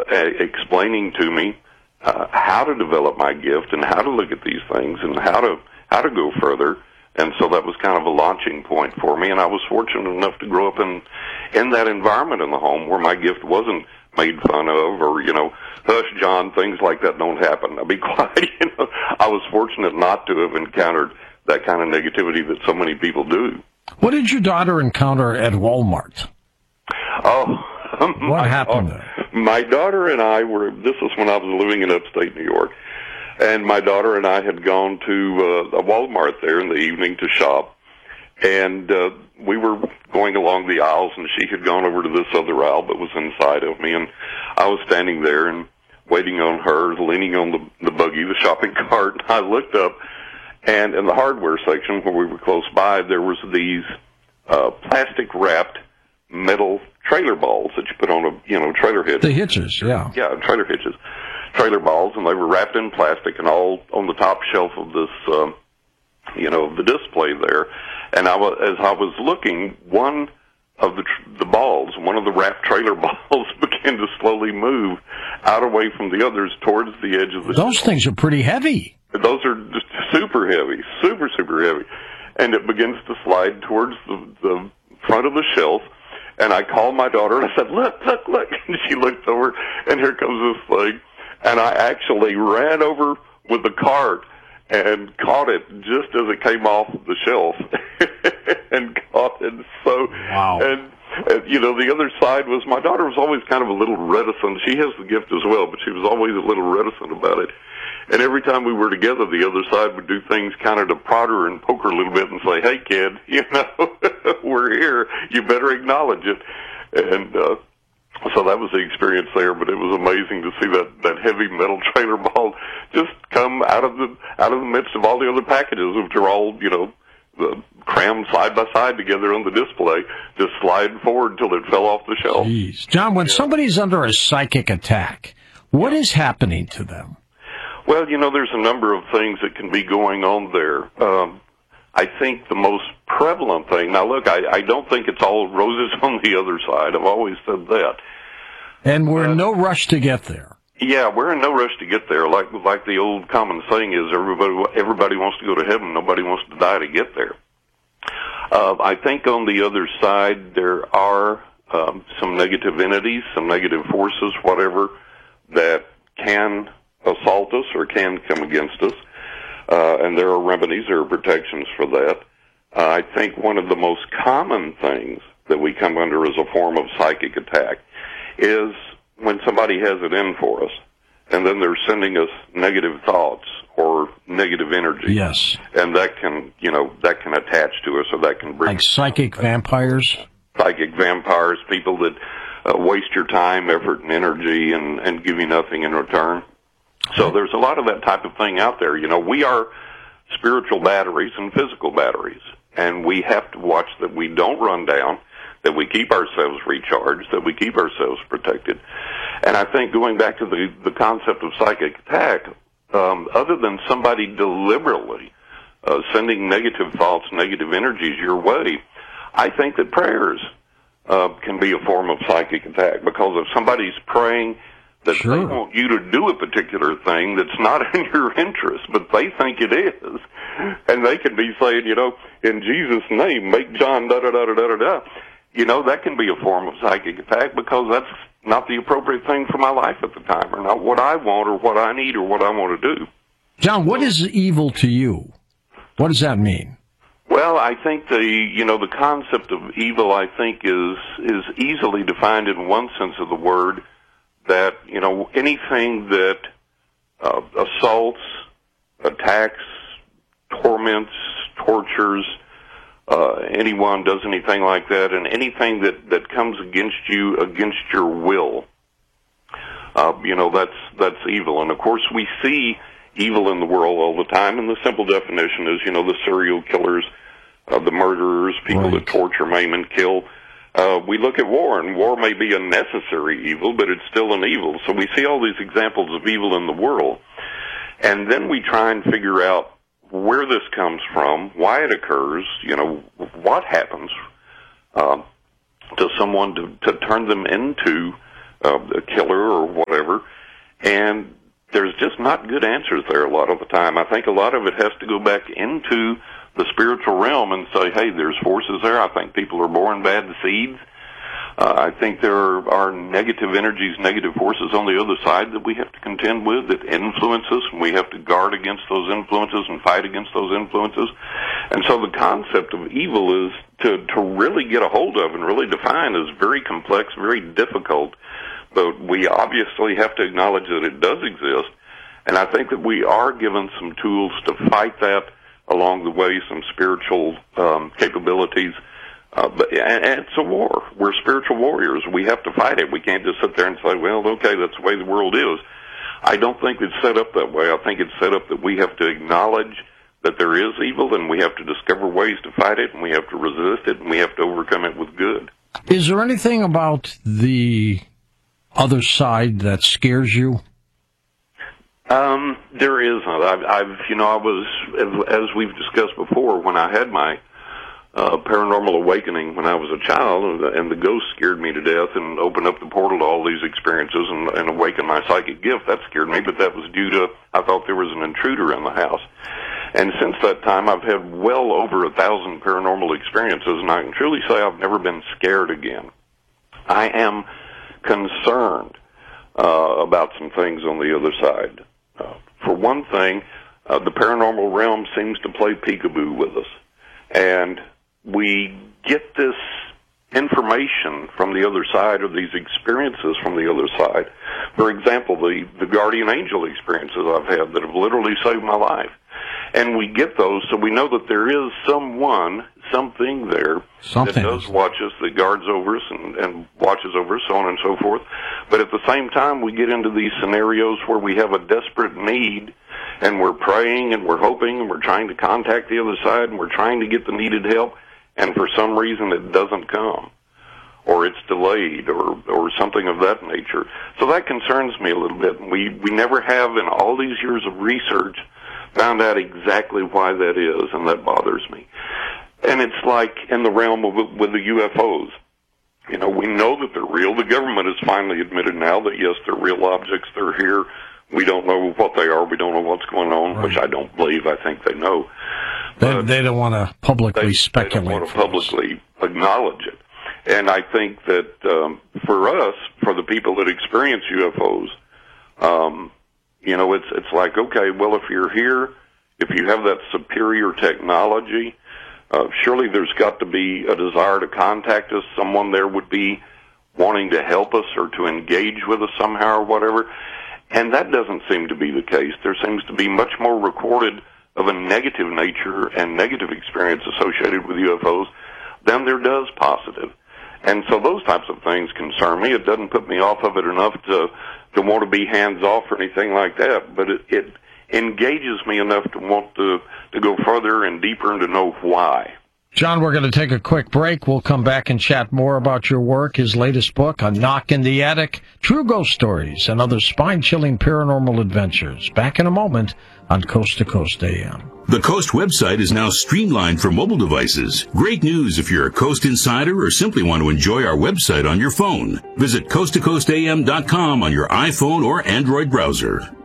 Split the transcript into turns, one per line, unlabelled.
explaining to me how to develop my gift and how to look at these things and how to go further. And so that was kind of a launching point for me. And I was fortunate enough to grow up in that environment in the home where my gift wasn't made fun of or, hush, John, things like that don't happen. Now be quiet. I was fortunate not to have encountered that kind of negativity that so many people do.
What did your daughter encounter at Walmart? What happened?
My daughter and I this was when I was living in upstate New York, and my daughter and I had gone to a Walmart there in the evening to shop, and we were going along the aisles, and she had gone over to this other aisle but was inside of me, and I was standing there and waiting on her, leaning on the buggy, the shopping cart, and I looked up, and in the hardware section where we were close by, there was these plastic-wrapped metal trailer balls that you put on a trailer hitch.
The hitches, yeah.
Yeah, trailer hitches. Trailer balls, and they were wrapped in plastic and all on the top shelf of this, the display there. And as I was looking, one of the balls, one of the wrapped trailer balls began to slowly move out away from the others towards the edge of the
Those
shelf.
Things are pretty heavy.
Those are just super heavy, super, super heavy. And it begins to slide towards the front of the shelf. And I called my daughter, and I said, look. And she looked over, and here comes this thing. And I actually ran over with the cart and caught it just as it came off the shelf and caught it. So,
wow.
And the other side was my daughter was always kind of a little reticent. She has the gift as well, but she was always a little reticent about it. And every time we were together, the other side would do things kind of to prod her and poke her a little bit and say, hey, kid, we're here. You better acknowledge it. And so that was the experience there, but it was amazing to see that heavy metal trailer ball just come out of the midst of all the other packages, which are all, crammed side by side together on the display, just slide forward until it fell off the shelf.
Jeez. John, when somebody's under a psychic attack, what is happening to them?
Well, there's a number of things that can be going on there. I think the most prevalent thing, now look, I don't think it's all roses on the other side. I've always said that.
And we're in no rush to get there.
Yeah, we're in no rush to get there. Like the old common saying is, everybody wants to go to heaven, nobody wants to die to get there. I think on the other side there are some negative entities, some negative forces, whatever, that can assault us or can come against us, and there are remedies, there are protections for that. I think one of the most common things that we come under as a form of psychic attack is when somebody has it in for us, and then they're sending us negative thoughts or negative energy.
Yes.
And that can attach to us, or that can bring...
Like psychic vampires?
Psychic vampires, people that waste your time, effort, and energy and give you nothing in return. So there's a lot of that type of thing out there. We are spiritual batteries and physical batteries, and we have to watch that we don't run down, that we keep ourselves recharged, that we keep ourselves protected. And I think going back to the concept of psychic attack, other than somebody deliberately sending negative thoughts, negative energies your way, I think that prayers can be a form of psychic attack, because if somebody's praying that
Sure.
they want you to do a particular thing that's not in your interest, but they think it is, and they can be saying, in Jesus' name, make John da-da-da-da-da-da. That can be a form of psychic attack, because that's not the appropriate thing for my life at the time, or not what I want or what I need or what I want to do.
John, what is evil to you? What does that mean?
Well, I think the concept of evil, I think, is easily defined in one sense of the word, that, anything that assaults, attacks, torments, tortures, anyone does anything like that, and anything that comes against you, against your will, that's evil. And of course we see evil in the world all the time, and the simple definition is, the serial killers, the murderers, people that torture, maim, and kill. We look at war, and war may be a necessary evil, but it's still an evil. So we see all these examples of evil in the world, and then we try and figure out where this comes from, why it occurs, what happens to someone to turn them into a killer or whatever, and there's just not good answers there a lot of the time. I think a lot of it has to go back into the spiritual realm and say, hey, there's forces there. I think people are born bad seeds. I think there are negative energies, negative forces on the other side that we have to contend with that influence us, and we have to guard against those influences and fight against those influences. And so the concept of evil is to really get a hold of and really define is very complex, very difficult, but we obviously have to acknowledge that it does exist, and I think that we are given some tools to fight that along the way, some spiritual capabilities. But it's a war. We're spiritual warriors. We have to fight it. We can't just sit there and say, well, okay, that's the way the world is. I don't think it's set up that way. I think it's set up that we have to acknowledge that there is evil, and we have to discover ways to fight it, and we have to resist it, and we have to overcome it with good.
Is there anything about the other side that scares you?
There isn't. I was, as we've discussed before, when I had my paranormal awakening when I was a child, and the ghost scared me to death and opened up the portal to all these experiences and awakened my psychic gift. That scared me, but that was due to, I thought there was an intruder in the house. And since that time, I've had well over 1,000 paranormal experiences, and I can truly say I've never been scared again. I am concerned about some things on the other side. For one thing, the paranormal realm seems to play peekaboo with us. And we get this information from the other side, or these experiences from the other side. For example, the guardian angel experiences I've had that have literally saved my life. And we get those, so we know that there is something there that does watch us, that guards over us and watches over us, so on and so forth. But at the same time, we get into these scenarios where we have a desperate need, and we're praying and we're hoping and we're trying to contact the other side and we're trying to get the needed help, and for some reason it doesn't come, or it's delayed, or something of that nature. So that concerns me a little bit. We never have, in all these years of research, found out exactly why that is, and that bothers me. And it's like in the realm with the UFOs. You know, we know that they're real. The government has finally admitted now that, yes, they're real objects. They're here. We don't know what they are. We don't know what's going on, right. Which I don't believe. I think they know.
They don't want to publicly speculate.
They don't want to publicly acknowledge it. And I think that for us, for the people that experience UFOs, it's like, okay, well, if you're here, if you have that superior technology, surely there's got to be a desire to contact us. Someone there would be wanting to help us or to engage with us somehow or whatever. And that doesn't seem to be the case. There seems to be much more recorded of a negative nature and negative experience associated with UFOs than there does positive. And so those types of things concern me. It doesn't put me off of it enough to want to be hands-off or anything like that, but it engages me enough to want to go further and deeper and to know why.
John, we're going to take a quick break. We'll come back and chat more about your work, his latest book, A Knock in the Attic, True Ghost Stories, and other spine-chilling paranormal adventures. Back in a moment on Coast to Coast AM.
The Coast website is now streamlined for mobile devices. Great news if you're a Coast insider or simply want to enjoy our website on your phone. Visit coasttocoastam.com on your iPhone or Android browser.